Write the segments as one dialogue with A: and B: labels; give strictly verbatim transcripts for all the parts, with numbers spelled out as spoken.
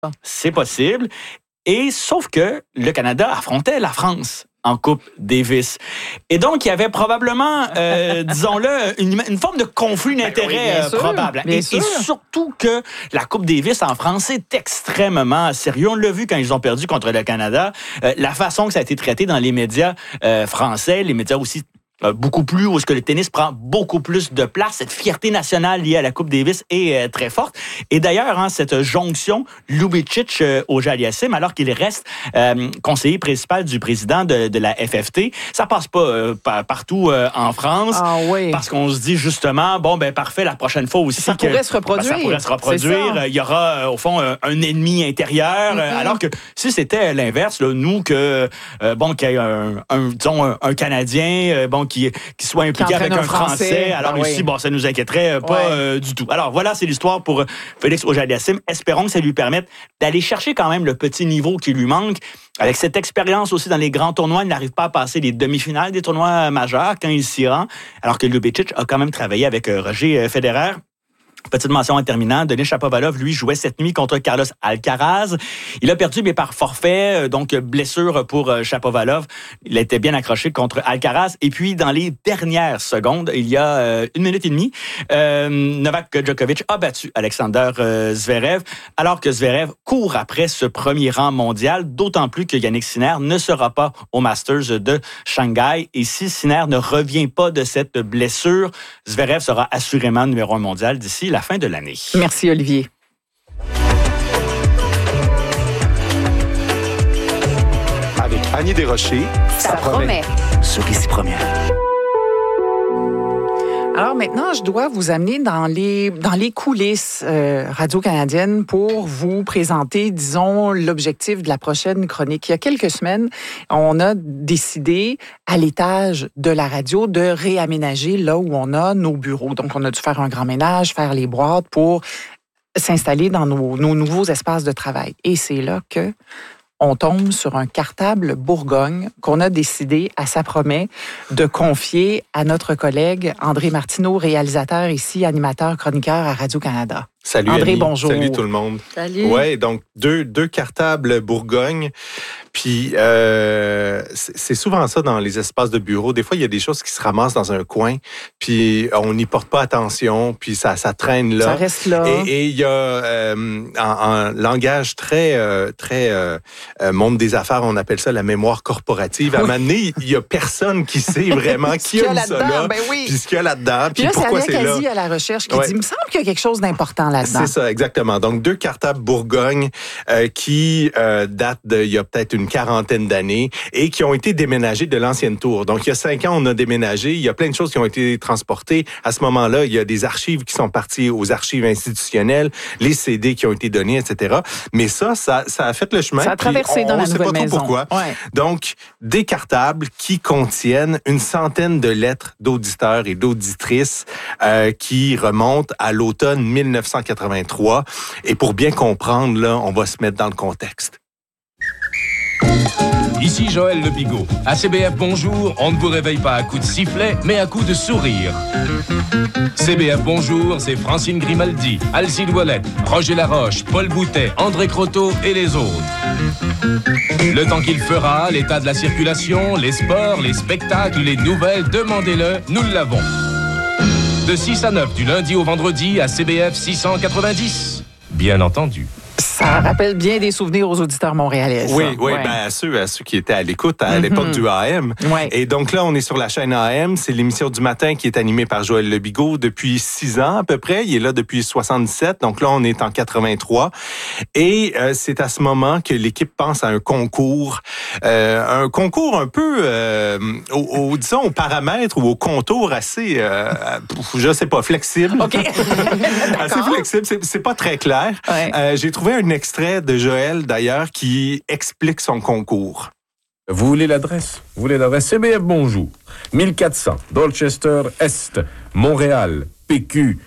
A: C'est possible. Et sauf que le Canada affrontait la France en Coupe Davis. Et donc, il y avait probablement, euh, disons-le, une, une forme de conflit d'intérêts ben oui, euh, probable. Et, et surtout que la Coupe Davis en France est extrêmement sérieux. On l'a vu quand ils ont perdu contre le Canada. Euh, la façon que ça a été traité dans les médias euh, français, les médias aussi Euh, beaucoup plus, où est-ce que le tennis prend beaucoup plus de place. Cette fierté nationale liée à la Coupe Davis est euh, très forte. Et d'ailleurs, hein, cette jonction Ljubicic euh, au Aliassime, alors qu'il reste euh, conseiller principal du président de, de la F F T, ça passe pas euh, par, partout euh, en France.
B: Ah, oui.
A: Parce qu'on se dit justement, bon, ben parfait, la prochaine fois aussi.
B: Ça
A: que,
B: pourrait se reproduire.
A: Ben, ça pourrait se reproduire. Il y aura, euh, au fond, un, un ennemi intérieur. Mm-hmm. Alors que si c'était l'inverse, là, nous, que, euh, bon, qu'il y ait un, un disons, un, un Canadien, euh, bon, qui, qui soit impliqué avec un Français. Français. Alors ah, ici, oui. bon, ça nous inquiéterait pas ouais. euh, du tout. Alors voilà, c'est l'histoire pour Félix Auger-Aliassime. Espérons que ça lui permette d'aller chercher quand même le petit niveau qui lui manque. Avec cette expérience aussi dans les grands tournois, il n'arrive pas à passer les demi-finales des tournois majeurs quand il s'y rend, alors que Ljubicic a quand même travaillé avec Roger Federer. Petite mention en terminant, Denis Shapovalov, lui, jouait cette nuit contre Carlos Alcaraz. Il a perdu, mais par forfait, donc blessure pour Shapovalov. Il a été bien accroché contre Alcaraz. Et puis, dans les dernières secondes, il y a euh, une minute et demie, euh, Novak Djokovic a battu Alexander euh, Zverev, alors que Zverev court après ce premier rang mondial, d'autant plus que Yannick Sinner ne sera pas au Masters de Shanghai. Et si Sinner ne revient pas de cette blessure, Zverev sera assurément numéro un mondial d'ici la fin de l'année.
B: Merci, Olivier.
C: Avec Annie Desrochers,
D: ça, ça promet.
C: Sur Ici Première.
B: Alors maintenant, je dois vous amener dans les, dans les coulisses euh, radio-canadiennes pour vous présenter, disons, l'objectif de la prochaine chronique. Il y a quelques semaines, on a décidé, à l'étage de la radio, de réaménager là où on a nos bureaux. Donc, on a dû faire un grand ménage, faire les boîtes pour s'installer dans nos, nos nouveaux espaces de travail. Et c'est là que on tombe sur un cartable Bourgogne qu'on a décidé, à Ça promet, de confier à notre collègue André Martineau, réalisateur ici, animateur, chroniqueur à Radio-Canada.
E: Salut
B: André,
E: Annie.
B: bonjour.
E: Salut tout le monde.
D: Salut.
E: Ouais, donc deux deux cartables Bourgogne. Puis euh, c'est, c'est souvent ça dans les espaces de bureau. Des fois, il y a des choses qui se ramassent dans un coin, puis on n'y porte pas attention, puis ça ça traîne là.
B: Ça reste là.
E: Et il y a euh, en, en langage très euh, très euh, monde des affaires, on appelle ça la mémoire corporative. À un moment donné, il y a personne qui sait vraiment qui a mis ça là,
B: ben oui.
E: puis ce qu'il y a là-dedans, puis,
B: puis là,
E: pourquoi c'est là.
B: C'est à la recherche qui
E: ouais.
B: dit, il me semble qu'il y a quelque chose d'important là-dedans.
E: C'est ça, exactement. Donc, deux cartables Bourgogne euh, qui euh, datent d'il y a peut-être une quarantaine d'années et qui ont été déménagés de l'ancienne tour. Donc, il y a cinq ans, on a déménagé. Il y a plein de choses qui ont été transportées. À ce moment-là, il y a des archives qui sont parties aux archives institutionnelles, les C D qui ont été donnés, et cetera. Mais ça, ça, ça a fait le chemin.
B: Ça a traversé
E: on,
B: dans
E: on
B: la
E: sait
B: nouvelle
E: pas
B: maison.
E: Trop pourquoi.
B: Ouais.
E: Donc, des cartables qui contiennent une centaine de lettres d'auditeurs et d'auditrices euh, qui remontent à l'automne dix-neuf cent quatre-vingt-trois. Et pour bien comprendre, là, on va se mettre dans le contexte.
F: Ici Joël Le Bigot. À C B F, bonjour, on ne vous réveille pas à coups de sifflet, mais à coups de sourire. C B F, bonjour, c'est Francine Grimaldi, Alcide Ouellette, Roger Laroche, Paul Boutet, André Croteau et les autres. Le temps qu'il fera, l'état de la circulation, les sports, les spectacles, les nouvelles, demandez-le, nous l'avons. De six à neuf, du lundi au vendredi, à C B F six cent quatre-vingt-dix. Bien entendu.
B: Ça rappelle bien des souvenirs aux auditeurs montréalais. Ça.
E: Oui, oui,
B: ouais.
E: ben à ceux, à ceux qui étaient à l'écoute à mm-hmm. l'époque du A M.
B: Ouais.
E: Et donc là, on est sur la chaîne A M. C'est l'émission du matin qui est animée par Joël Le Bigot depuis six ans à peu près. Il est là depuis soixante-dix-sept. Donc là, on est en quatre-vingt-trois. Et euh, c'est à ce moment que l'équipe pense à un concours. Euh, un concours un peu, euh, au, au, disons, au paramètre ou au contour assez, euh, je sais pas, flexible.
B: OK.
E: Assez flexible. C'est, c'est pas très clair.
B: Ouais.
E: Euh, j'ai trouvé un extrait de Joël, d'ailleurs, qui explique son concours.
F: Vous voulez l'adresse? Vous voulez l'adresse? C B F, bonjour. mille quatre cents, Dorchester Est, Montréal, P Q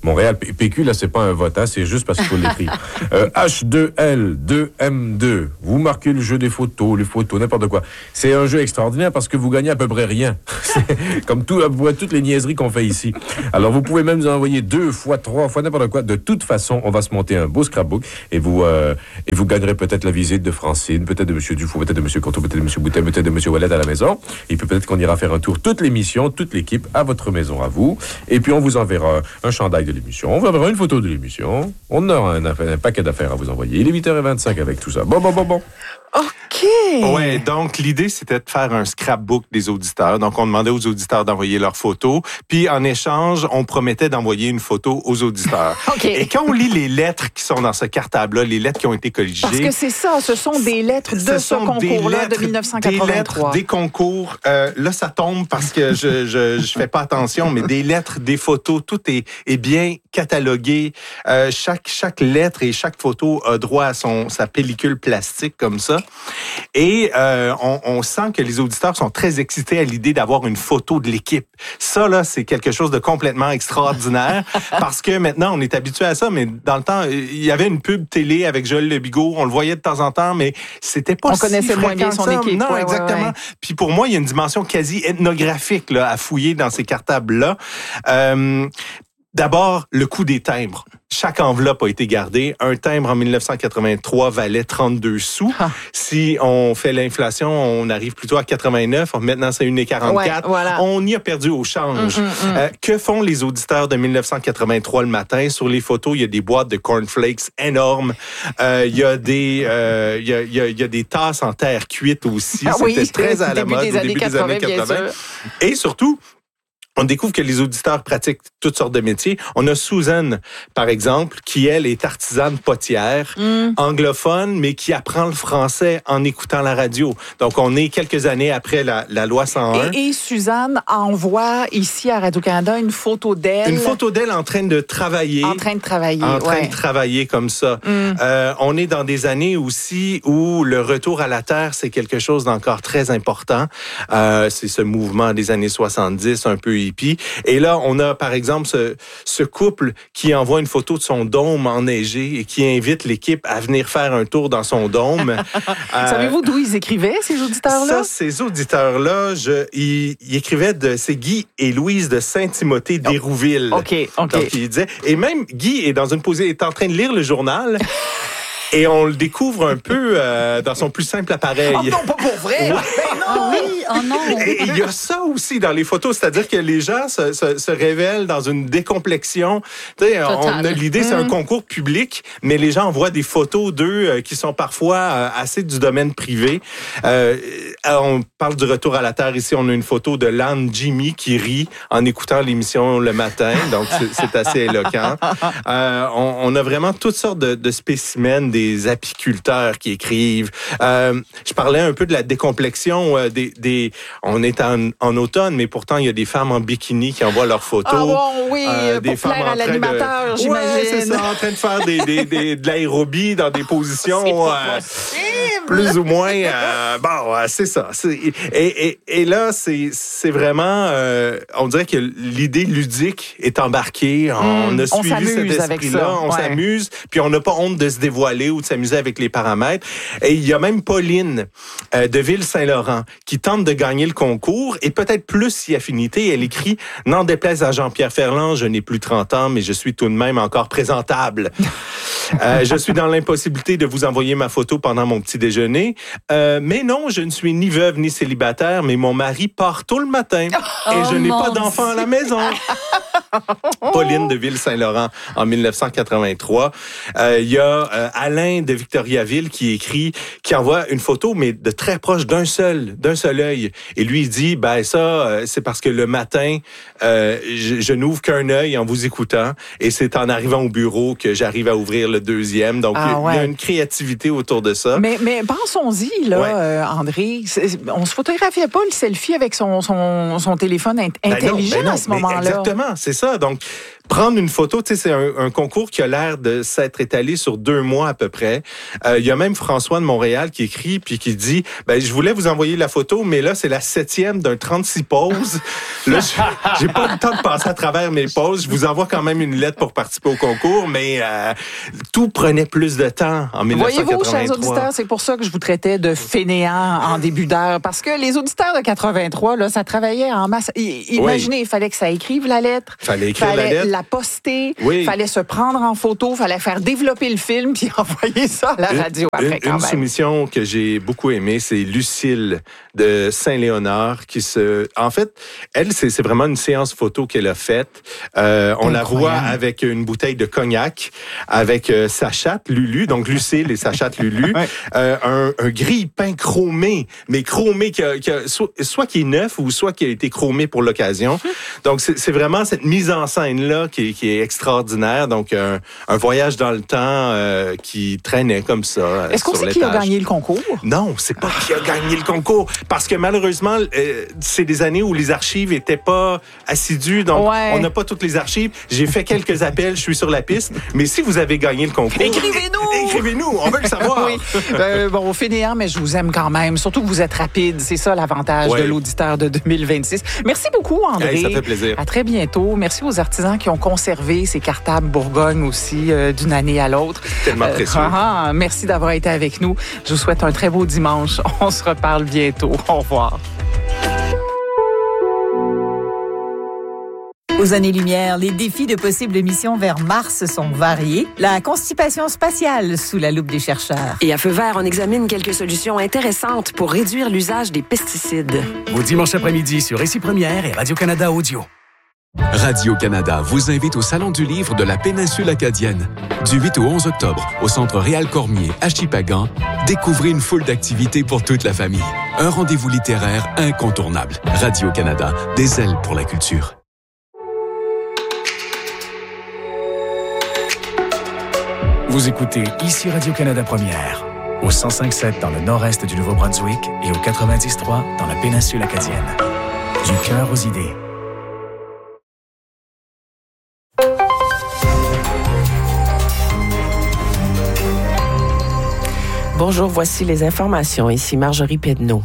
D: Montréal, P Q, là, c'est pas un vote, hein, c'est juste parce qu'il faut l'écrire. Euh, H deux L deux M deux. Vous marquez le jeu des photos, les photos, n'importe quoi. C'est un jeu extraordinaire parce que vous gagnez à peu près rien. C'est comme tout, toutes les niaiseries qu'on fait ici. Alors, vous pouvez même nous envoyer deux fois, trois fois, n'importe quoi. De toute façon, on va se monter un beau scrapbook et vous, euh, et vous gagnerez peut-être la visite de Francine, peut-être de M. Dufour, peut-être de M. Courteau, peut-être de M. Boutet, peut-être de M. Ouellet à la maison. Et puis peut-être qu'on ira faire un tour toute l'émission, toute l'équipe à votre maison, à vous. Et puis on vous enverra un chandail de l'émission. On vous enverra une photo de l'émission. On aura un, un paquet d'affaires à vous envoyer. Il est huit heures vingt-cinq avec tout ça. Bon, bon, bon, bon.
B: OK.
E: Ouais, donc l'idée, c'était de faire un scrapbook des auditeurs. Donc, on demandait aux auditeurs d'envoyer leurs photos. Puis, en échange, on promettait d'envoyer une photo aux auditeurs.
B: OK.
E: Et quand on lit les lettres qui sont dans ce cartable-là, les lettres qui ont été colligées...
B: Parce que c'est ça, ce sont des lettres de ce, ce concours-là de dix-neuf cent quatre-vingt-trois.
E: Des lettres, des concours. Euh, là, ça tombe parce que je, je, je fais pas attention, mais des lettres, des photos, tout est, est bien catalogué. Euh, chaque, chaque lettre et chaque photo a droit à son, sa pellicule plastique comme ça. Et euh, on, on sent que les auditeurs sont très excités à l'idée d'avoir une photo de l'équipe. Ça, là, c'est quelque chose de complètement extraordinaire parce que maintenant, on est habitué à ça, mais dans le temps, il y avait une pub télé avec Joël Le Bigot, on le voyait de temps en temps, mais c'était pas
B: on
E: si
B: connaissait moins bien son
E: ça.
B: équipe.
E: Non,
B: ouais,
E: exactement.
B: Ouais, ouais.
E: Puis pour moi, il y a une dimension quasi ethnographique là, à fouiller dans ces cartables-là. Euh, D'abord, le coût des timbres. Chaque enveloppe a été gardée. Un timbre en dix-neuf cent quatre-vingt-trois valait trente-deux sous. Ah. Si on fait l'inflation, on arrive plutôt à quatre-vingt-neuf. Maintenant, c'est une quarante-quatre. Ouais, voilà. On y a perdu au change. Mm, mm, mm. Euh, que font les auditeurs de dix-neuf cent quatre-vingt-trois le matin? Sur les photos, il y a des boîtes de cornflakes énormes. Euh, il y a des, euh, il y a, il y a, il y a des tasses en terre cuite aussi.
B: Ah,
E: C'était
B: oui,
E: très à la mode au début des années quatre-vingts. Et surtout, on découvre que les auditeurs pratiquent toutes sortes de métiers. On a Susan, par exemple, qui, elle, est artisane potière, mm. anglophone, mais qui apprend le français en écoutant la radio. Donc, on est quelques années après la, la loi cent un.
B: Et, et Suzanne envoie ici à Radio-Canada une photo d'elle.
E: Une photo d'elle en train de travailler.
B: En train de travailler,
E: En train
B: ouais.
E: de travailler comme ça. Mm. Euh, on est dans des années aussi où le retour à la Terre, c'est quelque chose d'encore très important. Euh, c'est ce mouvement des années soixante-dix, un peu hippie. Et là, on a, par exemple, ce, ce couple qui envoie une photo de son dôme enneigé et qui invite l'équipe à venir faire un tour dans son dôme.
B: euh, Savez-vous d'où ils écrivaient, ces auditeurs-là?
E: Ça, ces auditeurs-là, je, ils, ils écrivaient de... C'est Guy et Louise de Saint-Timothée d'Hérouville.
B: OK, OK.
E: Donc, ils disaient... Et même, Guy est dans une position... est en train de lire le journal... Et on le découvre un peu euh, dans son plus simple appareil.
B: Oh non, pas pour vrai!
E: Ouais.
B: Ben non! Oui, oh non!
E: Et il y a ça aussi dans les photos, c'est-à-dire que les gens se, se, se révèlent dans une décomplexion. Tu sais, on a l'idée, c'est mmh. un concours public, mais les gens envoient des photos d'eux euh, qui sont parfois euh, assez du domaine privé. Euh, on parle du retour à la Terre ici, on a une photo de l'âne Jimmy qui rit en écoutant l'émission le matin, donc c'est, c'est assez éloquent. Euh, on, on a vraiment toutes sortes de, de spécimens, des des apiculteurs qui écrivent. Euh, je parlais un peu de la décomplexion. Euh, des, des, on est en, en automne, mais pourtant, il y a des femmes en bikini qui envoient leurs photos.
B: Ah bon, oui,
E: euh, des
B: pour
E: femmes
B: plaire
E: en
B: à
E: train
B: l'animateur,
E: de...
B: j'imagine.
E: Ouais, c'est ça, en train de faire des, des, des, de l'aérobie dans des positions... Euh, plus ou moins... Euh, bon, c'est ça. C'est, et, et, et là, c'est, c'est vraiment... Euh, on dirait que l'idée ludique est embarquée. On mmh, a suivi on cet esprit-là. On ouais. s'amuse. Puis on n'a pas honte de se dévoiler ou de s'amuser avec les paramètres. Et il y a même Pauline euh, de Ville-Saint-Laurent qui tente de gagner le concours et peut-être plus si affinité. Elle écrit « N'en déplaise à Jean-Pierre Ferland, je n'ai plus trente ans, mais je suis tout de même encore présentable. euh, je suis dans l'impossibilité de vous envoyer ma photo pendant mon petit déjeuner. Euh, mais non, je ne suis ni veuve ni célibataire, mais mon mari part tôt le matin
G: oh,
E: et je n'ai pas d'enfant à la maison. » Pauline de Ville-Saint-Laurent en dix-neuf cent quatre-vingt-trois. Il euh, y a euh, Alain de Victoriaville qui écrit, qui envoie une photo, mais de très proche d'un seul, d'un seul œil. Et lui, il dit, ben ça, euh, c'est parce que le matin, euh, je, je n'ouvre qu'un œil en vous écoutant, et c'est en arrivant au bureau que j'arrive à ouvrir le deuxième. Donc, ah, il ouais. y a une créativité autour de ça.
B: Mais, mais pensons-y, là, ouais. euh, André, on se photographiait pas le selfie avec son, son, son téléphone int- intelligent ben non, ben non, à ce moment-là.
E: Exactement, c'est ça. Donc, prendre une photo, tu sais, c'est un, un concours qui a l'air de s'être étalé sur deux mois à peu près. Euh, il y a même François de Montréal qui écrit puis qui dit, ben je voulais vous envoyer la photo, mais là c'est la septième d'un trente-six pauses. Là, j'ai pas le temps de passer à travers mes pauses. Je vous envoie quand même une lettre pour participer au concours, mais euh, tout prenait plus de temps en mille neuf cent quatre-vingt-trois.
B: Voyez-vous, chers auditeurs, c'est pour ça que je vous traitais de fainéant en début d'heure, parce que les auditeurs de quatre-vingt-trois, là, ça travaillait en masse. I- imaginez, oui. Il fallait que ça écrive la lettre.
E: Fallait écrire
B: fallait
E: la lettre.
B: la poster.
E: Oui.
B: Fallait se prendre en photo. Fallait faire développer le film puis envoyer ça à la radio
E: une,
B: après,
E: une,
B: quand
E: une
B: même.
E: soumission que j'ai beaucoup aimée, c'est Lucille de Saint-Léonard qui se... En fait, elle, c'est, c'est vraiment une séance photo qu'elle a faite. Euh, on la voit avec une bouteille de cognac, avec euh, sa chatte Lulu, donc Lucille et sa chatte Lulu, ouais. euh, un, un grille-pain chromé, mais chromé qui a, qui a, soit, soit qui est neuf ou soit qui a été chromé pour l'occasion. Donc, c'est, c'est vraiment cette mise en scène-là qui est, qui est extraordinaire. Donc, un, un voyage dans le temps euh, qui traînait comme ça.
B: Est-ce qu'on sait qui a gagné le concours?
E: Non, c'est pas qui a gagné le concours. Parce que malheureusement, euh, c'est des années où les archives étaient pas assidues. Donc, ouais. on n'a pas toutes les archives. J'ai fait quelques appels, je suis sur la piste. Mais si vous avez gagné le concours...
B: Écrivez-nous!
E: Écrivez-nous, on veut le savoir.
B: Oui. Euh, bon, fainéant, mais je vous aime quand même. Surtout que vous êtes rapide. C'est ça l'avantage ouais. de l'auditeur de deux mille vingt-six. Merci beaucoup, André.
E: Hey, ça fait plaisir.
B: À très bientôt. Merci aux artisans qui ont conservé ces cartables Bourgogne aussi euh, d'une année à l'autre.
E: Tellement euh, précieux.
B: Ah, merci d'avoir été avec nous. Je vous souhaite un très beau dimanche. On se reparle bientôt. Au revoir.
G: Aux années-lumière, les défis de possibles missions vers Mars sont variés. La constipation spatiale sous la loupe des chercheurs.
H: Et à Feu vert, on examine quelques solutions intéressantes pour réduire l'usage des pesticides.
I: Au dimanche après-midi sur Récit Première et Radio-Canada Audio.
J: Radio-Canada vous invite au Salon du livre de la péninsule acadienne. Du huit au onze octobre, au Centre Réal Cormier, à Shippagan, découvrez une foule d'activités pour toute la famille. Un rendez-vous littéraire incontournable. Radio-Canada, des ailes pour la culture.
I: Vous écoutez ici Radio-Canada Première, au cent cinq virgule sept dans le nord-est du Nouveau-Brunswick et au quatre-vingt-dix virgule trois dans la péninsule acadienne. Du cœur aux idées.
K: Bonjour, voici les informations. Ici Marjorie Pedneau.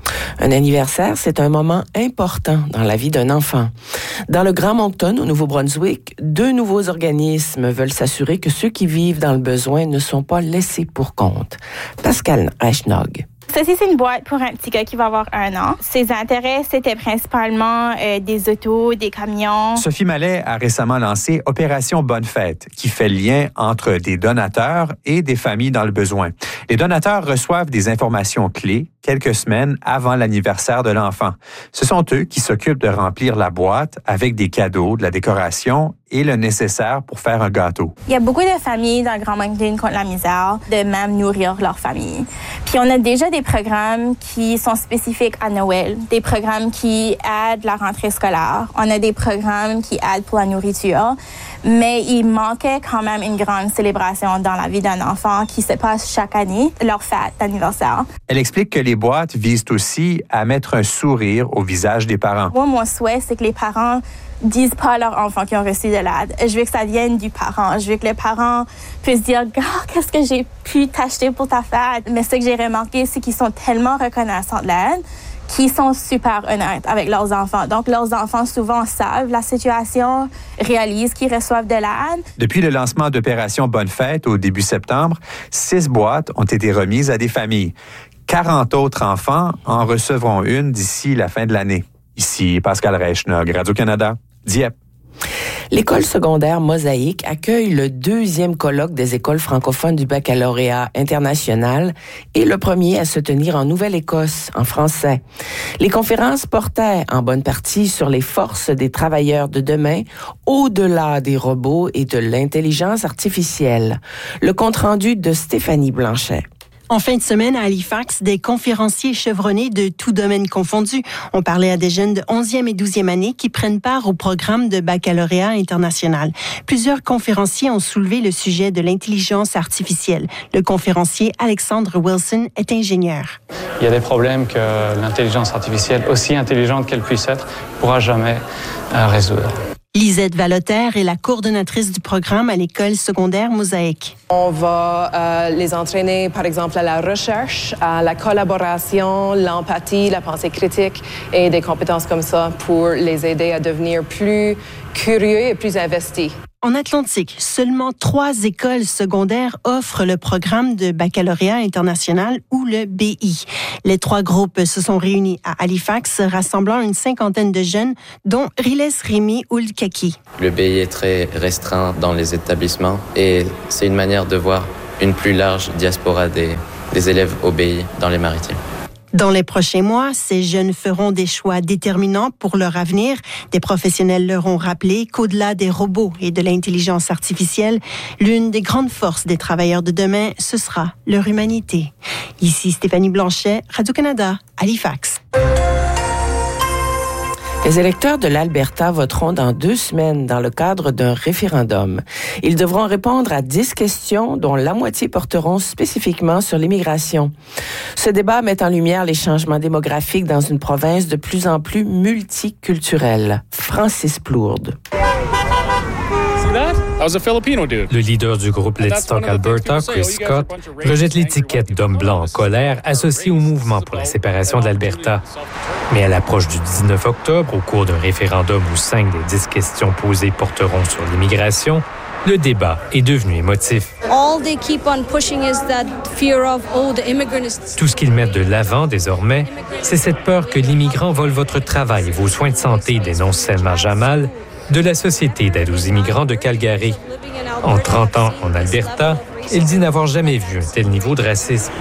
K: Un anniversaire, c'est un moment important dans la vie d'un enfant. Dans le Grand Moncton, au Nouveau-Brunswick, deux nouveaux organismes veulent s'assurer que ceux qui vivent dans le besoin ne sont pas laissés pour compte. Pascal Reichnog.
L: Ceci, c'est une boîte pour un petit gars qui va avoir un an. Ses intérêts, c'était principalement euh, des autos, des camions.
M: Sophie Mallet a récemment lancé Opération Bonne Fête, qui fait le lien entre des donateurs et des familles dans le besoin. Les donateurs reçoivent des informations clés quelques semaines avant l'anniversaire de l'enfant. Ce sont eux qui s'occupent de remplir la boîte avec des cadeaux, de la décoration et le nécessaire pour faire un gâteau.
L: Il y a beaucoup de familles dans le Grand Moncton qui ont la misère de même nourrir leur famille. Puis on a déjà des programmes qui sont spécifiques à Noël, des programmes qui aident la rentrée scolaire. On a des programmes qui aident pour la nourriture, mais il manquait quand même une grande célébration dans la vie d'un enfant qui se passe chaque année, leur fête d'anniversaire.
M: Elle explique que les boîtes visent aussi à mettre un sourire au visage des parents.
L: Moi, mon souhait, c'est que les parents disent pas à leurs enfants qui ont reçu de l'aide. Je veux que ça vienne du parent. Je veux que les parents puissent dire « Oh, qu'est-ce que j'ai pu t'acheter pour ta fête? » Mais ce que j'ai remarqué, c'est qu'ils sont tellement reconnaissants de l'aide qu'ils sont super honnêtes avec leurs enfants. Donc, leurs enfants, souvent, savent la situation, réalisent qu'ils reçoivent de l'aide.
M: Depuis le lancement d'Opération Bonne Fête au début septembre, six boîtes ont été remises à des familles. quarante autres enfants en recevront une d'ici la fin de l'année. Ici, Pascal Reichnog, Radio-Canada, Dieppe.
K: L'école secondaire Mosaïque accueille le deuxième colloque des écoles francophones du baccalauréat international et le premier à se tenir en Nouvelle-Écosse, en français. Les conférences portaient en bonne partie sur les forces des travailleurs de demain, au-delà des robots et de l'intelligence artificielle. Le compte-rendu de Stéphanie Blanchet.
N: En fin de semaine, à Halifax, des conférenciers chevronnés de tout domaine confondu ont parlé à des jeunes de onzième et douzième année qui prennent part au programme de baccalauréat international. Plusieurs conférenciers ont soulevé le sujet de l'intelligence artificielle. Le conférencier Alexandre Wilson est ingénieur.
O: Il y a des problèmes que l'intelligence artificielle, aussi intelligente qu'elle puisse être, ne pourra jamais euh, résoudre.
N: Lisette Valotaire est la coordonnatrice du programme à l'école secondaire Mosaïque.
O: On va euh, les entraîner, par exemple, à la recherche, à la collaboration, l'empathie, la pensée critique et des compétences comme ça pour les aider à devenir plus curieux et plus investis.
N: En Atlantique, seulement trois écoles secondaires offrent le programme de baccalauréat international ou le B I. Les trois groupes se sont réunis à Halifax, rassemblant une cinquantaine de jeunes, dont Riles Rémi Oulkaki.
P: Le B I est très restreint dans les établissements et c'est une manière de voir une plus large diaspora des, des élèves au B I dans les maritimes.
N: Dans les prochains mois, ces jeunes feront des choix déterminants pour leur avenir. Des professionnels leur ont rappelé qu'au-delà des robots et de l'intelligence artificielle, l'une des grandes forces des travailleurs de demain, ce sera leur humanité. Ici Stéphanie Blanchet, Radio-Canada, Halifax.
K: Les électeurs de l'Alberta voteront dans deux semaines dans le cadre d'un référendum. Ils devront répondre à dix questions dont la moitié porteront spécifiquement sur l'immigration. Ce débat met en lumière les changements démographiques dans une province de plus en plus multiculturelle. Francis Plourde.
Q: Le leader du groupe Let's Talk Alberta, Chris Scott, rejette l'étiquette d'homme blanc en colère associée au mouvement pour la séparation de l'Alberta. Mais à l'approche du dix-neuf octobre, au cours d'un référendum où cinq des dix questions posées porteront sur l'immigration, le débat est devenu émotif. Tout ce qu'ils mettent de l'avant désormais, c'est cette peur que l'immigrant vole votre travail et vos soins de santé, dénonce Selma Jamal, de la Société d'aide aux immigrants de Calgary. En trente ans en Alberta, il dit n'avoir jamais vu un tel niveau de racisme.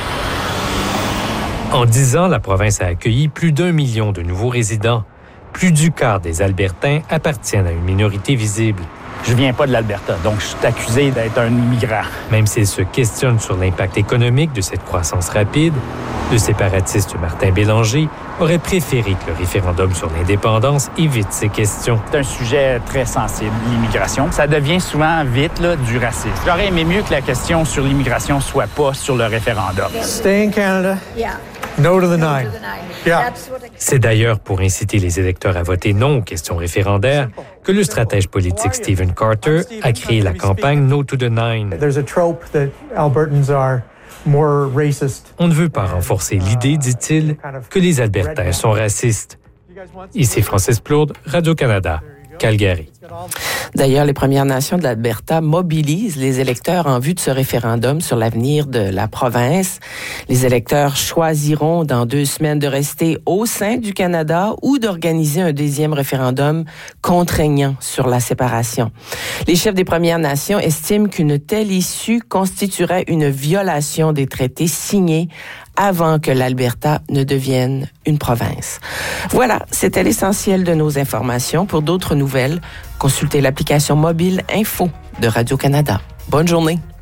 Q: En dix ans, la province a accueilli plus d'un million de nouveaux résidents. Plus du quart des Albertains appartiennent à une minorité visible.
R: Je viens pas de l'Alberta, donc je suis accusé d'être un immigrant.
Q: Même s'il se questionne sur l'impact économique de cette croissance rapide, le séparatiste Martin Bélanger aurait préféré que le référendum sur l'indépendance évite ces questions.
R: C'est un sujet très sensible, l'immigration. Ça devient souvent vite là, du racisme. J'aurais aimé mieux que la question sur l'immigration soit pas sur le référendum.
S: Stay in Canada. Yeah. No to the nine. Yeah.
Q: C'est d'ailleurs pour inciter les électeurs à voter non aux questions référendaires que le stratège politique Stephen Carter a créé la campagne No to the Nine.
S: There's a trope that Albertans are more racist.
Q: On ne veut pas renforcer l'idée, dit-il, que les Albertains sont racistes. Ici Francis Plourde, Radio-Canada, Calgary.
K: D'ailleurs, les Premières Nations de l'Alberta mobilisent les électeurs en vue de ce référendum sur l'avenir de la province. Les électeurs choisiront dans deux semaines de rester au sein du Canada ou d'organiser un deuxième référendum contraignant sur la séparation. Les chefs des Premières Nations estiment qu'une telle issue constituerait une violation des traités signés avant que l'Alberta ne devienne une province. Voilà, c'était l'essentiel de nos informations. Pour d'autres nouvelles, consultez l'application mobile Info de Radio-Canada. Bonne journée.